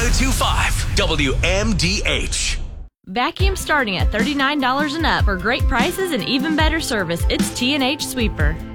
1025 WMDH. Vacuum starting at $39 and up. For great prices and even better service, it's T&H Sweeper.